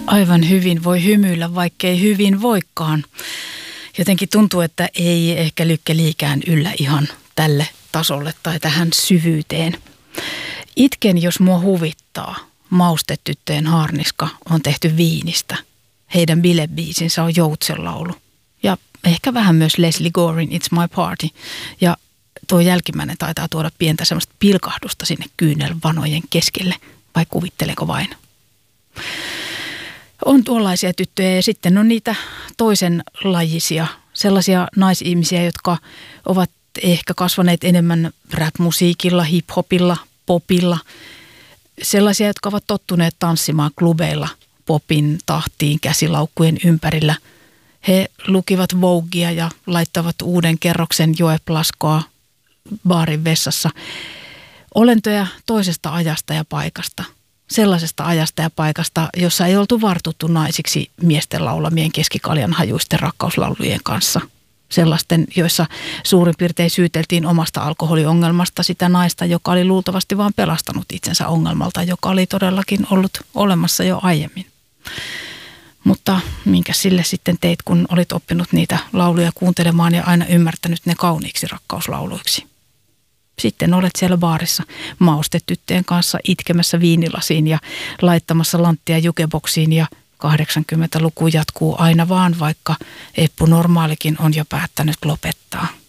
Aivan hyvin voi hymyillä, vaikkei hyvin voikaan. Jotenkin tuntuu, että ei ehkä Lykke Liikään yllä ihan tälle tasolle tai tähän syvyyteen. Itken, jos mua huvittaa. Maustetyttöjen haarniska on tehty Viinistä. Heidän bilebiisinsä on Joutsenlaulu. Ja ehkä vähän myös Leslie Gorein It's My Party. Ja tuo jälkimmäinen taitaa tuoda pientä semmoista pilkahdusta sinne kyynelvanojen keskelle. Vai kuvitteleko vain? On tuollaisia tyttöjä ja sitten on niitä toisenlajisia, sellaisia naisihmisiä, jotka ovat ehkä kasvaneet enemmän rap-musiikilla, hip-hopilla, popilla. Sellaisia, jotka ovat tottuneet tanssimaan klubeilla popin tahtiin käsilaukkujen ympärillä. He lukivat Voguea ja laittavat uuden kerroksen Joeplaskoa baarin vessassa. Olentoja toisesta ajasta ja paikasta. Sellaisesta ajasta ja paikasta, jossa ei oltu vartuttu naisiksi miesten laulamien keskikaljan hajuisten rakkauslaulujen kanssa. Sellaisten, joissa suurin piirtein syyteltiin omasta alkoholiongelmasta sitä naista, joka oli luultavasti vaan pelastanut itsensä ongelmalta, joka oli todellakin ollut olemassa jo aiemmin. Mutta minkä sille sitten teit, kun olit oppinut niitä lauluja kuuntelemaan ja aina ymmärtänyt ne kauniiksi rakkauslauluiksi? Sitten olet siellä baarissa maustetyttöjen kanssa itkemässä viinilasiin ja laittamassa lanttia jukeboksiin ja 80-luku jatkuu aina vaan, vaikka Eppu Normaalikin on jo päättänyt lopettaa.